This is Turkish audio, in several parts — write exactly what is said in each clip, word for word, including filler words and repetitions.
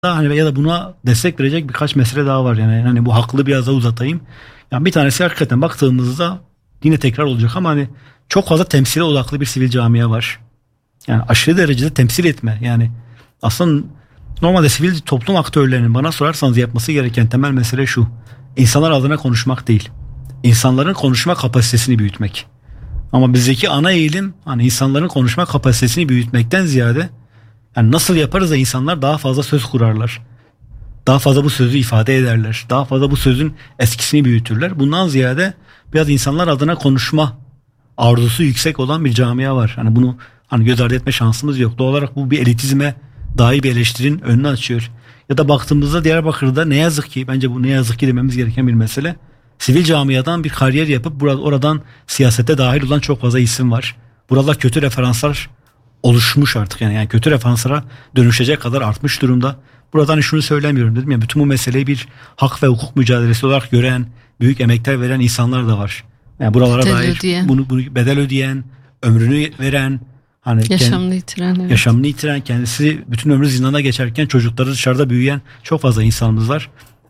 hani ya da buna destek verecek birkaç mesele daha var yani. Hani bu haklı biraz daha uzatayım. Yani bir tanesi hakikaten baktığımızda yine tekrar olacak ama hani çok fazla temsile odaklı bir sivil camia var. Yani aşırı derecede temsil etme. Yani aslında normalde sivil toplum aktörlerinin bana sorarsanız yapması gereken temel mesele şu. İnsanlar adına konuşmak değil. İnsanların konuşma kapasitesini büyütmek. Ama bizdeki ana eğilim hani insanların konuşma kapasitesini büyütmekten ziyade yani nasıl yaparız da insanlar daha fazla söz kurarlar. Daha fazla bu sözü ifade ederler. Daha fazla bu sözün etkisini büyütürler. Bundan ziyade biraz insanlar adına konuşma arzusu yüksek olan bir camia var. Hani bunu hani göz ardı etme şansımız yok. Doğal olarak bu bir elitizme dahi bir eleştirinin önünü açıyor. Ya da baktığımızda Diyarbakır'da ne yazık ki bence bu ne yazık ki dememiz gereken bir mesele. Sivil camiadan bir kariyer yapıp burada oradan siyasete dahil olan çok fazla isim var. Burada kötü referanslar oluşmuş artık yani, yani kötü referanslara dönüşecek kadar artmış durumda. Buradan şunu söylemiyorum dedim ya, bütün bu meseleyi bir hak ve hukuk mücadelesi olarak gören, büyük emekler veren insanlar da var. Yani buralara bedel dair ödeyen. Bunu, bunu bedel ödeyen, ömrünü veren, hani yaşamını kend, yitiren, evet. yaşamını yitiren, kendisi bütün ömrü zindana geçerken çocukları dışarıda büyüyen çok fazla insanımız var.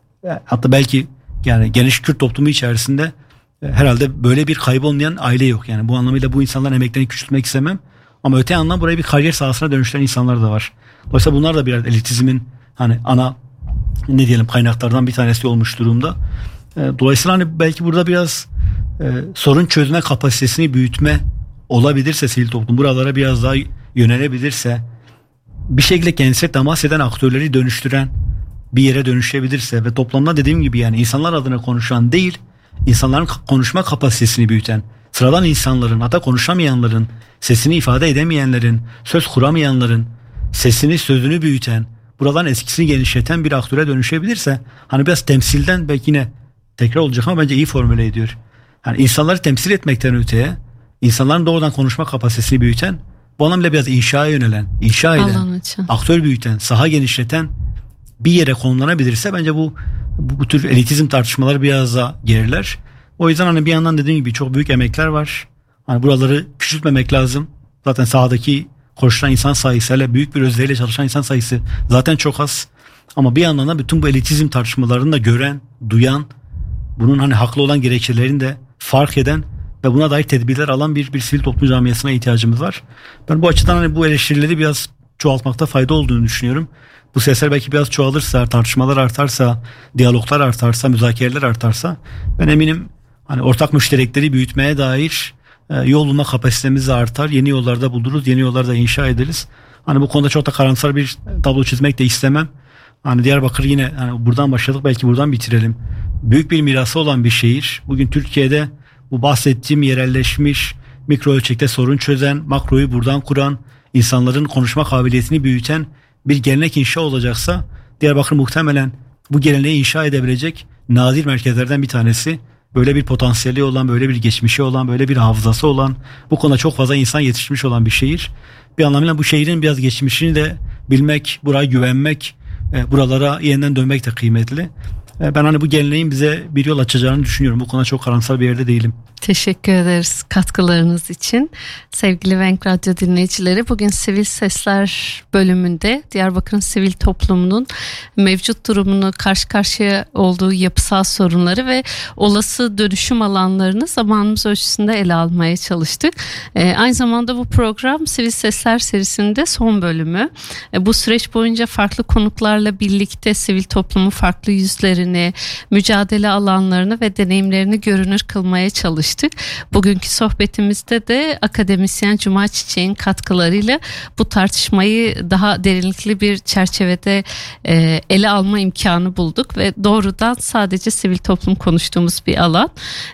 Hatta belki yani geniş Kürt toplumu içerisinde herhalde böyle bir kaybı olmayan aile yok. Yani bu anlamıyla bu insanların emeklerini küçültmek istemem. Ama öte yandan burayı bir kariyer sahasına dönüştüren insanlar da var. Dolayısıyla bunlar da biraz elitizmin hani ana ne diyelim kaynaklardan bir tanesi olmuş durumda. Dolayısıyla hani belki burada biraz e, sorun çözme kapasitesini büyütme olabilirse, sivil toplum buralara biraz daha yönelebilirse, bir şekilde kendisine temas eden aktörleri dönüştüren bir yere dönüşebilirse ve toplamda dediğim gibi yani insanlar adına konuşan değil, insanların konuşma kapasitesini büyüten, sıradan insanların, hatta konuşamayanların, sesini ifade edemeyenlerin, söz kuramayanların sesini, sözünü büyüten, buradan etkisini genişleten bir aktöre dönüşebilirse, hani biraz temsilden belki yine tekrar olacak ama bence iyi formüle ediyor. Yani insanları temsil etmekten öteye, insanların doğrudan konuşma kapasitesini büyüten, bu anlamda biraz inşaya yönelen, inşa eden, aktör büyüten, saha genişleten bir yere konumlanabilirse bence bu, bu bu tür elitizm tartışmaları biraz daha geriler. O yüzden hani bir yandan dediğim gibi çok büyük emekler var. Hani buraları küçültmemek lazım. Zaten sahadaki koşulan insan sayısıyla, büyük bir özveriyle çalışan insan sayısı zaten çok az. Ama bir yandan da bütün bu elitizm tartışmalarını da gören, duyan, bunun hani haklı olan gerekçelerini de fark eden ve buna dair tedbirler alan bir bir sivil toplum camiasına ihtiyacımız var. Ben bu açıdan hani bu eleştirileri biraz çoğaltmakta fayda olduğunu düşünüyorum. Bu sesler belki biraz çoğalırsa, tartışmalar artarsa, diyaloglar artarsa, müzakereler artarsa ben eminim hani ortak müşterekleri büyütmeye dair e, yol bulma kapasitemiz de artar. Yeni yollarda buluruz, yeni yollarda inşa ederiz. Hani bu konuda çok da karamsar bir tablo çizmek de istemem. Hani Diyarbakır yine hani buradan başladık, belki buradan bitirelim. Büyük bir mirası olan bir şehir. Bugün Türkiye'de bu bahsettiğim yerelleşmiş, mikro ölçekte sorun çözen, makroyu buradan kuran, insanların konuşma kabiliyetini büyüten bir gelenek inşa olacaksa Diyarbakır muhtemelen bu geleneği inşa edebilecek nadir merkezlerden bir tanesi. Böyle bir potansiyeli olan, böyle bir geçmişi olan, böyle bir hafızası olan, bu konuda çok fazla insan yetişmiş olan bir şehir. Bir anlamıyla bu şehrin biraz geçmişini de bilmek, buraya güvenmek, buralara yeniden dönmek de kıymetli. Ben hani bu geleneğin bize bir yol açacağını düşünüyorum. Bu konuda çok karamsar bir yerde değilim. Teşekkür ederiz katkılarınız için. Sevgili Venk Radyo dinleyicileri, bugün Sivil Sesler bölümünde Diyarbakır'ın sivil toplumunun mevcut durumunu, karşı karşıya olduğu yapısal sorunları ve olası dönüşüm alanlarını zamanımız ölçüsünde ele almaya çalıştık. Ee, aynı zamanda bu program Sivil Sesler serisinde son bölümü. Ee, bu süreç boyunca farklı konuklarla birlikte sivil toplumun farklı yüzlerini, mücadele alanlarını ve deneyimlerini görünür kılmaya çalıştık. Bugünkü sohbetimizde de akademisyen Cuma Çiçek'in katkılarıyla bu tartışmayı daha derinlikli bir çerçevede e, ele alma imkanı bulduk ve doğrudan sadece sivil toplum konuştuğumuz bir alan.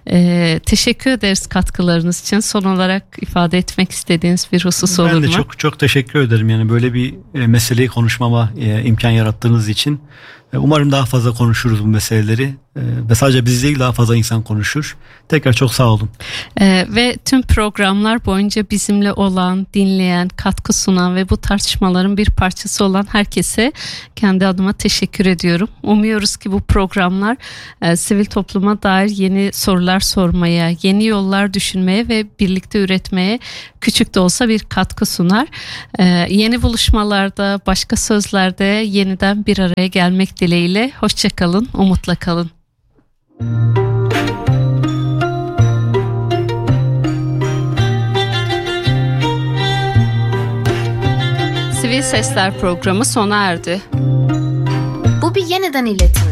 E, teşekkür ederiz katkılarınız için. Son olarak ifade etmek istediğiniz bir husus olur mu? Ben de çok çok teşekkür ederim. Yani böyle bir e, meseleyi konuşmama e, imkan yarattığınız için. E, umarım daha fazla konuşuruz bu meseleleri. ve sadece biz değil daha fazla insan konuşur. Tekrar çok sağ olun. Ee, ve tüm programlar boyunca bizimle olan, dinleyen, katkı sunan ve bu tartışmaların bir parçası olan herkese kendi adıma teşekkür ediyorum. Umuyoruz ki bu programlar e, sivil topluma dair yeni sorular sormaya, yeni yollar düşünmeye ve birlikte üretmeye küçük de olsa bir katkı sunar. Ee, yeni buluşmalarda, başka sözlerde yeniden bir araya gelmek dileğiyle. Hoşça kalın, umutla kalın. Sivil Sesler programı sona erdi. Bu bir yeniden iletim.